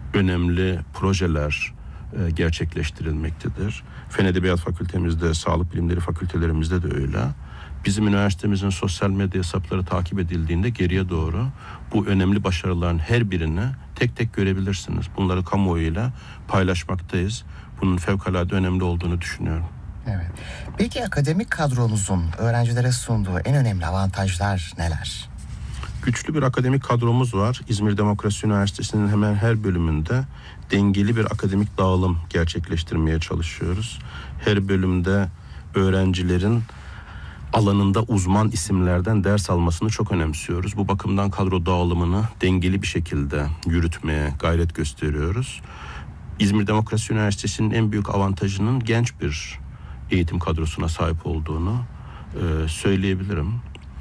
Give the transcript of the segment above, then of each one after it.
önemli projeler gerçekleştirilmektedir. Fen Edebiyat Fakültemizde, Sağlık Bilimleri Fakültelerimizde de öyle. Bizim üniversitemizin sosyal medya hesapları takip edildiğinde geriye doğru bu önemli başarıların her birini tek tek görebilirsiniz. Bunları kamuoyuyla paylaşmaktayız. Bunun fevkalade önemli olduğunu düşünüyorum. Evet. Peki akademik kadronuzun öğrencilere sunduğu en önemli avantajlar neler? Güçlü bir akademik kadromuz var. İzmir Demokrasi Üniversitesi'nin hemen her bölümünde dengeli bir akademik dağılım gerçekleştirmeye çalışıyoruz. Her bölümde öğrencilerin alanında uzman isimlerden ders almasını çok önemsiyoruz. Bu bakımdan kadro dağılımını dengeli bir şekilde yürütmeye gayret gösteriyoruz. İzmir Demokrasi Üniversitesi'nin en büyük avantajının genç bir eğitim kadrosuna sahip olduğunu söyleyebilirim.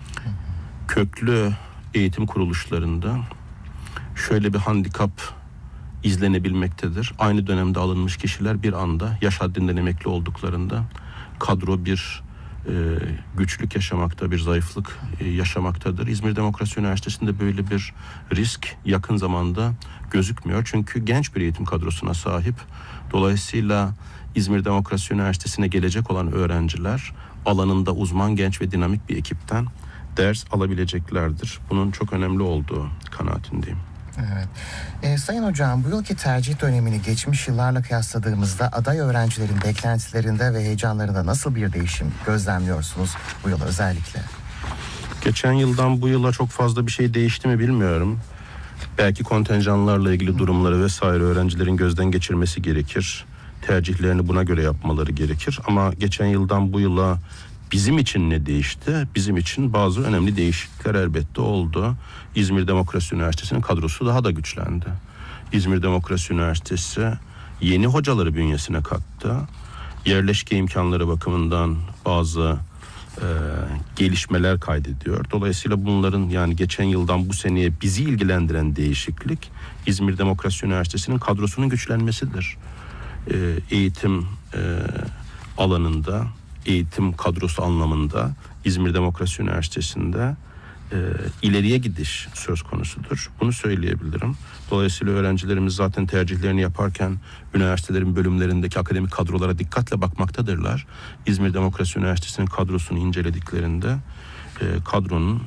Köklü eğitim kuruluşlarında şöyle bir handikap izlenebilmektedir. Aynı dönemde alınmış kişiler bir anda yaş haddinden emekli olduklarında kadro bir güçlük yaşamakta, bir zayıflık yaşamaktadır. İzmir Demokrasi Üniversitesi'nde böyle bir risk yakın zamanda gözükmüyor. Çünkü genç bir eğitim kadrosuna sahip. Dolayısıyla İzmir Demokrasi Üniversitesi'ne gelecek olan öğrenciler alanında uzman, genç ve dinamik bir ekipten ders alabileceklerdir. Bunun çok önemli olduğu kanaatindeyim. Evet. Sayın Hocam, bu yılki tercih dönemini geçmiş yıllarla kıyasladığımızda aday öğrencilerin beklentilerinde ve heyecanlarında nasıl bir değişim gözlemliyorsunuz bu yıl özellikle? Geçen yıldan bu yıla çok fazla bir şey değişti mi bilmiyorum. Belki kontenjanlarla ilgili durumları vesaire öğrencilerin gözden geçirmesi gerekir. Tercihlerini buna göre yapmaları gerekir. Ama geçen yıldan bu yıla bizim için ne değişti? Bizim için bazı önemli değişiklikler elbette oldu. İzmir Demokrasi Üniversitesi'nin kadrosu daha da güçlendi. İzmir Demokrasi Üniversitesi yeni hocaları bünyesine kattı. Yerleşke imkanları bakımından bazı gelişmeler kaydediyor. Dolayısıyla bunların, yani geçen yıldan bu seneye bizi ilgilendiren değişiklik İzmir Demokrasi Üniversitesi'nin kadrosunun güçlenmesidir. Eğitim alanında, eğitim kadrosu anlamında İzmir Demokrasi Üniversitesi'nde ileriye gidiş söz konusudur. Bunu söyleyebilirim. Dolayısıyla öğrencilerimiz zaten tercihlerini yaparken üniversitelerin bölümlerindeki akademik kadrolara dikkatle bakmaktadırlar. İzmir Demokrasi Üniversitesi'nin kadrosunu incelediklerinde kadronun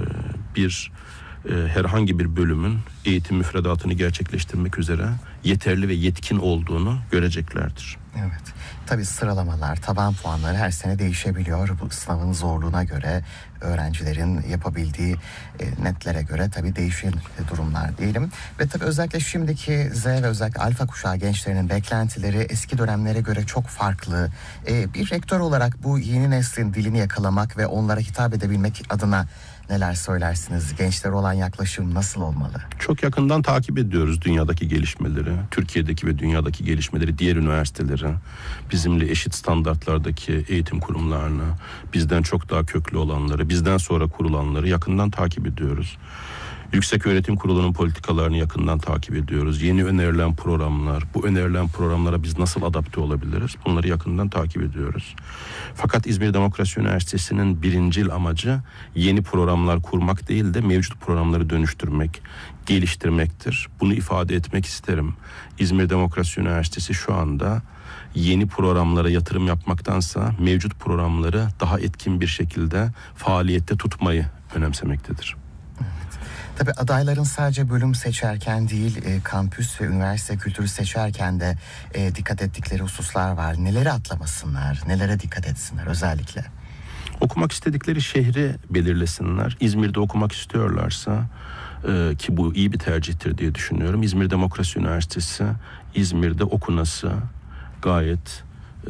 herhangi bir bölümün eğitim müfredatını gerçekleştirmek üzere yeterli ve yetkin olduğunu göreceklerdir. Evet. Tabii sıralamalar, taban puanları her sene değişebiliyor. Bu sınavın zorluğuna göre, öğrencilerin yapabildiği netlere göre tabii değişen durumlar diyelim. Ve tabii özellikle şimdiki Z ve özellikle alfa kuşağı gençlerinin beklentileri eski dönemlere göre çok farklı. Bir rektör olarak bu yeni neslin dilini yakalamak ve onlara hitap edebilmek adına neler söylersiniz? Gençlere olan yaklaşım nasıl olmalı? Çok yakından takip ediyoruz dünyadaki gelişmeleri, Türkiye'deki ve dünyadaki gelişmeleri, diğer üniversiteleri, bizimle eşit standartlardaki eğitim kurumlarını, bizden çok daha köklü olanları, bizden sonra kurulanları yakından takip ediyoruz. Yükseköğretim Kurulu'nun politikalarını yakından takip ediyoruz. Yeni önerilen programlar, bu önerilen programlara biz nasıl adapte olabiliriz? Bunları yakından takip ediyoruz. Fakat İzmir Demokrasi Üniversitesi'nin birincil amacı yeni programlar kurmak değil de mevcut programları dönüştürmek, geliştirmektir. Bunu ifade etmek isterim. İzmir Demokrasi Üniversitesi şu anda yeni programlara yatırım yapmaktansa mevcut programları daha etkin bir şekilde faaliyette tutmayı önemsemektedir. Tabii adayların sadece bölüm seçerken değil, kampüs ve üniversite kültürü seçerken de dikkat ettikleri hususlar var. Neleri atlamasınlar, nelere dikkat etsinler özellikle? Okumak istedikleri şehri belirlesinler. İzmir'de okumak istiyorlarsa ki bu iyi bir tercihtir diye düşünüyorum. İzmir Demokrasi Üniversitesi İzmir'de okunası gayet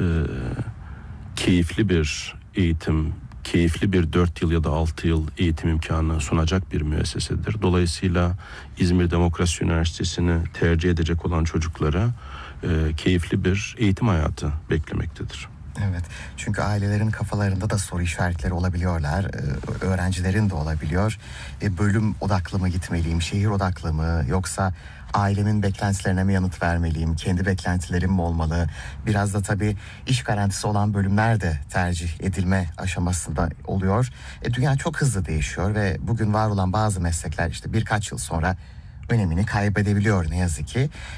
keyifli bir eğitim, keyifli bir 4 yıl ya da 6 yıl eğitim imkanı sunacak bir müessesedir. Dolayısıyla İzmir Demokrasi Üniversitesi'ni tercih edecek olan çocuklara keyifli bir eğitim hayatı beklemektedir. Evet, çünkü ailelerin kafalarında da soru işaretleri olabiliyorlar, öğrencilerin de olabiliyor. Bölüm odaklı mı gitmeliyim, şehir odaklı mı, yoksa ailemin beklentilerine mi yanıt vermeliyim, kendi beklentilerim mi olmalı? Biraz da tabii iş garantisi olan bölümler de tercih edilme aşamasında oluyor. Dünya çok hızlı değişiyor ve bugün var olan bazı meslekler işte birkaç yıl sonra önemini kaybedebiliyor ne yazık ki.